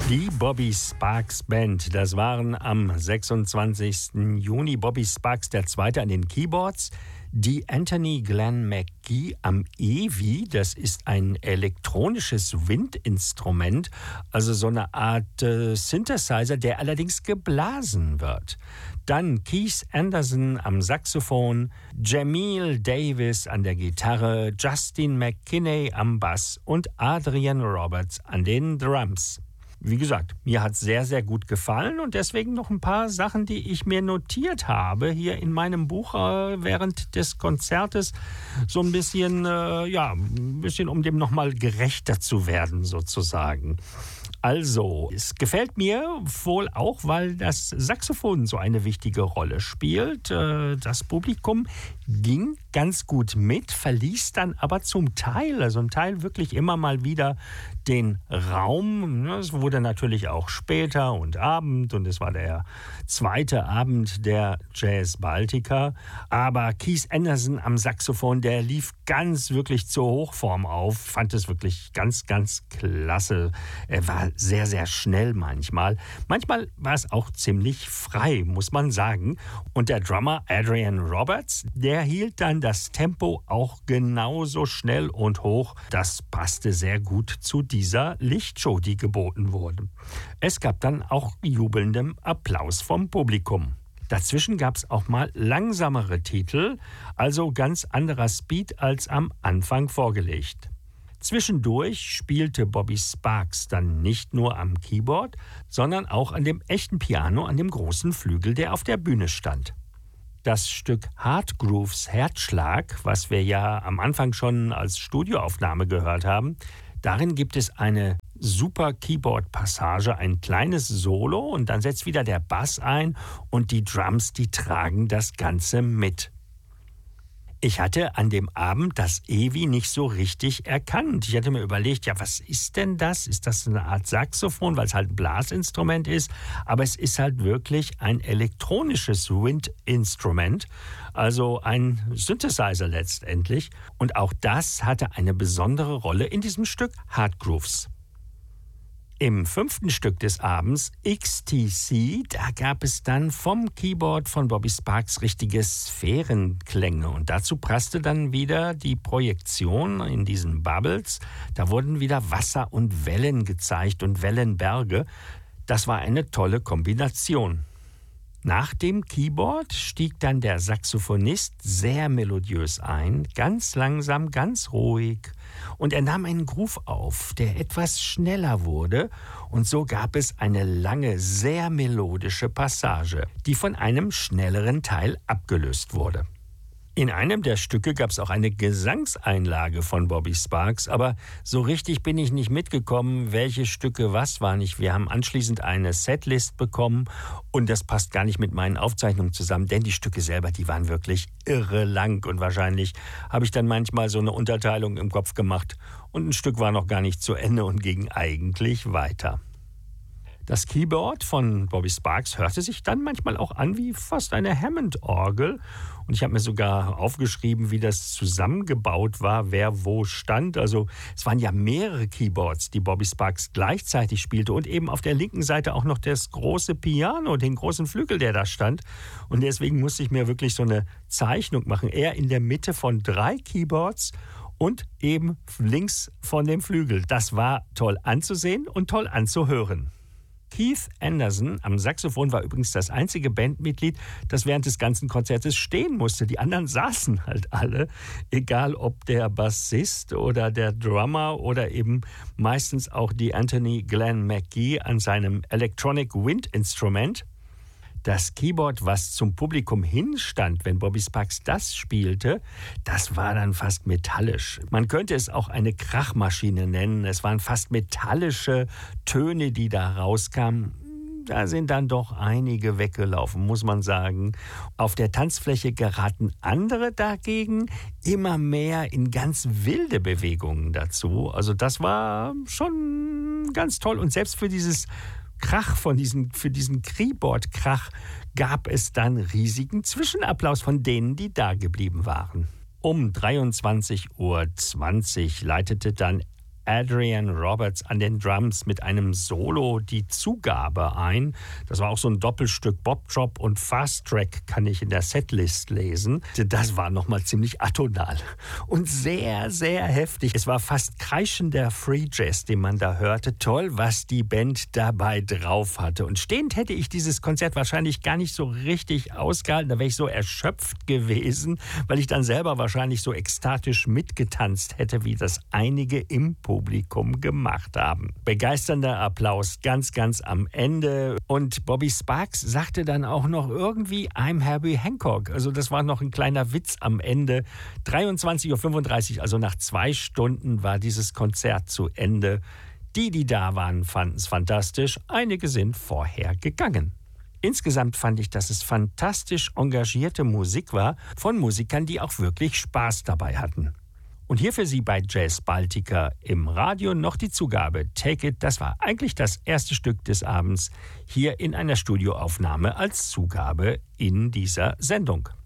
Die Bobby Sparks Band, das waren am 26. Juni Bobby Sparks II. An den Keyboards, die Anthony Glenn McGee am EVI, das ist ein elektronisches Windinstrument, also so eine Art Synthesizer, der allerdings geblasen wird. Dann Keith Anderson am Saxophon, Jamil Davis an der Gitarre, Justin McKinney am Bass und Adrian Roberts an den Drums. Wie gesagt, mir hat es sehr, sehr gut gefallen und deswegen noch ein paar Sachen, die ich mir notiert habe hier in meinem Buch während des Konzertes. So ein bisschen, um dem nochmal gerechter zu werden sozusagen. Also, es gefällt mir wohl auch, weil das Saxophon so eine wichtige Rolle spielt. Das Publikum ging ganz gut mit, verließ dann aber zum Teil wirklich immer mal wieder den Raum. Es wurde natürlich auch später und Abend und es war der zweite Abend der Jazz Baltica. Aber Keith Anderson am Saxophon, der lief wirklich zur Hochform auf, fand es wirklich ganz, ganz klasse. Er war sehr, sehr schnell manchmal. Manchmal war es auch ziemlich frei, muss man sagen. Und der Drummer Adrian Roberts, der hielt dann das Tempo auch genauso schnell und hoch. Das passte sehr gut zu dieser Lichtshow, die geboten wurde. Es gab dann auch jubelndem Applaus vom Publikum. Dazwischen gab es auch mal langsamere Titel, also ganz anderer Speed als am Anfang vorgelegt. Zwischendurch spielte Bobby Sparks dann nicht nur am Keyboard, sondern auch an dem echten Piano, an dem großen Flügel, der auf der Bühne stand. Das Stück Hardgrooves Herzschlag, was wir ja am Anfang schon als Studioaufnahme gehört haben, darin gibt es eine super Keyboard-Passage, ein kleines Solo und dann setzt wieder der Bass ein und die Drums, die tragen das Ganze mit. Ich hatte an dem Abend das EVI nicht so richtig erkannt. Ich hatte mir überlegt, ja, was ist denn das? Ist das eine Art Saxophon, weil es halt ein Blasinstrument ist? Aber es ist halt wirklich ein elektronisches Windinstrument, also ein Synthesizer letztendlich. Und auch das hatte eine besondere Rolle in diesem Stück Hardgrooves. Im 5. Stück des Abends, XTC, da gab es dann vom Keyboard von Bobby Sparks richtige Sphärenklänge. Und dazu passte dann wieder die Projektion in diesen Bubbles. Da wurden wieder Wasser und Wellen gezeigt und Wellenberge. Das war eine tolle Kombination. Nach dem Keyboard stieg dann der Saxophonist sehr melodiös ein, ganz langsam, ganz ruhig. Und er nahm einen Groove auf, der etwas schneller wurde. Und so gab es eine lange, sehr melodische Passage, die von einem schnelleren Teil abgelöst wurde. In einem der Stücke gab es auch eine Gesangseinlage von Bobby Sparks, aber so richtig bin ich nicht mitgekommen, welche Stücke was waren. Wir haben anschließend eine Setlist bekommen und das passt gar nicht mit meinen Aufzeichnungen zusammen, denn die Stücke selber, die waren wirklich irre lang und wahrscheinlich habe ich dann manchmal so eine Unterteilung im Kopf gemacht und ein Stück war noch gar nicht zu Ende und ging eigentlich weiter. Das Keyboard von Bobby Sparks hörte sich dann manchmal auch an wie fast eine Hammond-Orgel. Und ich habe mir sogar aufgeschrieben, wie das zusammengebaut war, wer wo stand. Also es waren ja mehrere Keyboards, die Bobby Sparks gleichzeitig spielte. Und eben auf der linken Seite auch noch das große Piano, den großen Flügel, der da stand. Und deswegen musste ich mir wirklich so eine Zeichnung machen. Er in der Mitte von 3 Keyboards und eben links von dem Flügel. Das war toll anzusehen und toll anzuhören. Keith Anderson am Saxophon war übrigens das einzige Bandmitglied, das während des ganzen Konzertes stehen musste. Die anderen saßen halt alle, egal ob der Bassist oder der Drummer oder eben meistens auch die Anthony Glenn McGee an seinem Electronic Wind Instrument. Das Keyboard, was zum Publikum hinstand, wenn Bobby Sparks das spielte, das war dann fast metallisch. Man könnte es auch eine Krachmaschine nennen. Es waren fast metallische Töne, die da rauskamen. Da sind dann doch einige weggelaufen, muss man sagen. Auf der Tanzfläche geraten andere dagegen immer mehr in ganz wilde Bewegungen dazu. Also das war schon ganz toll. Und selbst für dieses Krach für diesen Keyboard-Krach gab es dann riesigen Zwischenapplaus von denen, die da geblieben waren. Um 23:20 Uhr leitete dann Adrian Roberts an den Drums mit einem Solo die Zugabe ein. Das war auch so ein Doppelstück Bob Drop und Fast Track, kann ich in der Setlist lesen. Das war nochmal ziemlich atonal und sehr, sehr heftig. Es war fast kreischender Free Jazz, den man da hörte. Toll, was die Band dabei drauf hatte. Und stehend hätte ich dieses Konzert wahrscheinlich gar nicht so richtig ausgehalten. Da wäre ich so erschöpft gewesen, weil ich dann selber wahrscheinlich so ekstatisch mitgetanzt hätte, wie das einige im Publikum gemacht haben. Begeisternder Applaus ganz, ganz am Ende. Und Bobby Sparks sagte dann auch noch irgendwie I'm Herbie Hancock. Also das war noch ein kleiner Witz am Ende. 23:35 Uhr, also nach 2 Stunden war dieses Konzert zu Ende. Die da waren, fanden es fantastisch. Einige sind vorher gegangen. Insgesamt fand ich, dass es fantastisch engagierte Musik war von Musikern, die auch wirklich Spaß dabei hatten. Und hier für Sie bei Jazz Baltica im Radio noch die Zugabe Take It. Das war eigentlich das erste Stück des Abends hier in einer Studioaufnahme als Zugabe in dieser Sendung.